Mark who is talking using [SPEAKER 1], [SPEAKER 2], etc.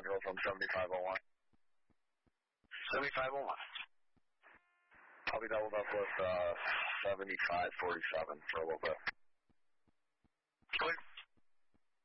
[SPEAKER 1] Central from 7501.
[SPEAKER 2] 7501.
[SPEAKER 1] I'll be doubled up with 7547 for a little bit.